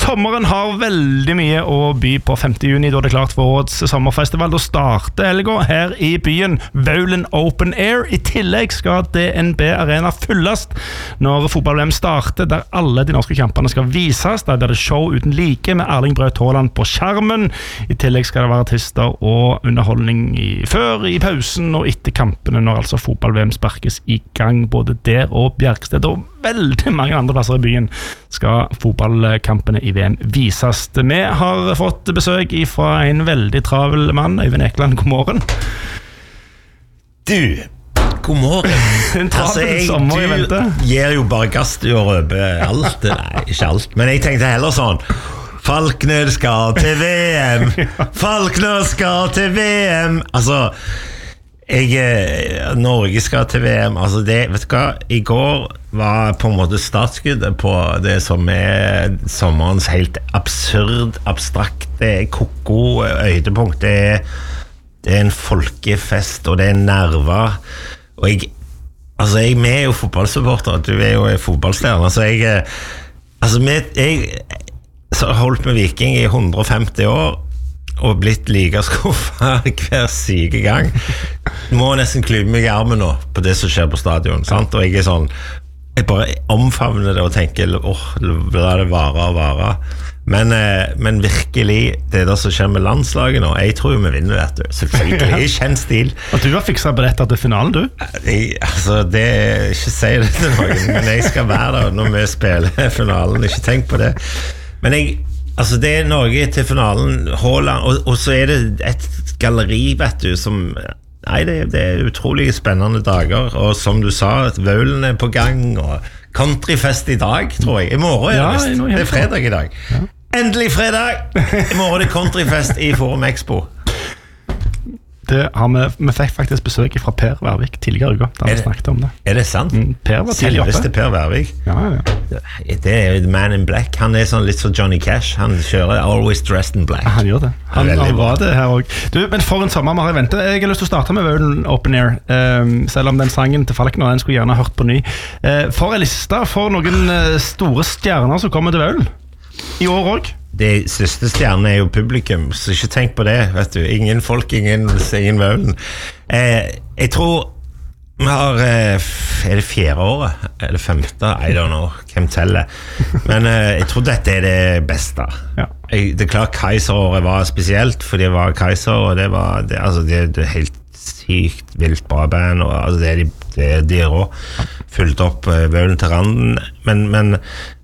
Sommeren har veldig mye å by på 5. juni, da det klart for årets sommerfestival. Da starter helga her i byen Vaulen Open Air. I tillegg skal DNB Arena fylles når fotball-VM starter, der alle de norske kampene skal vises. Der blir det show uten like med Erling Braut Haaland på skjermen. I tillegg skal det være artister og underholdning før, i pausen og etter kampene, når altså fotball-VM sparkes i gang. Både der og Bjerksted og veldig mange andre plasser i byen skal fotballkampene i VM vises. Vi har fått besøk fra en veldig travel mann, Øyvind Ekeland. God morgen. Du, god morgen. En travel sommer i vente. Du gir jo bare gass til å røpe alt. Nei, ikke alt, men jeg tenkte heller sånn: Falkner skal til VM. Falkner skal til VM. Altså, Norge skal til VM. Altså det, vet du hva, i går var på en måte startskuddet på det som sommerens helt absurd, abstrakte, koko høydepunkt. Det en folkefest, og det nerver. Og vi jo fotballsupporter, du jo fotballstjerne, så jeg har holdt med Viking i 150 år, og blitt like skuffet hver syke gang. Må nesten klype meg i armen nå på det som skjer på stadion, sant? Og jeg sånn, jeg bare omfavner det og tenker, la det vare. Men virkelig, det der som skjer med landslaget nå, jeg tror vi vinner dette, selvfølgelig, i kjent stil. Og du har fikset billetter til finalen, du? Det ikke si det til noen, men jeg skal være der når vi spiller finalen, ikke tenk på det. Men det Norge til finalen, Haaland, og så det et galleri, vet du, som det utrolig spennende dager, og som du sa, Vaulen på gang, og countryfest i dag, tror jeg. I morgen det fredag i dag. Ja. Endelig fredag! I morgen det countryfest i Forum Expo. Det har vi fikk faktisk besøk fra Per Vervik tidligere i går, da vi snakket om det. Det sant? Per var tidlig oppe. Selveste Per Vervik. Ja. Det The Man in Black. Han sånn litt som Johnny Cash. Han kjører Always Dressed in Black. Han gjør det. Han var det her også. Du, men for en sommer vi har i vente. Jeg har lyst til å starte med Vaulen Open Air, selv om den sangen til Falkner, den skulle gjerne hørt på ny. For en liste for noen store stjerner som kommer til Vaulen. I år også. Det største stjerne jo publikum, så ikke tenk på det, vet du. Ingen folk, ingen Vaulen. Jeg tror vi har, det 4. året, eller 5. I don't know, hvem teller. Men jeg tror dette det beste. Ja. Det klart Kaiser-året var spesielt, for det var Kaiser, og det var det helt sykt vilt bra band, og det de også fulgt opp Vaulen til randen, men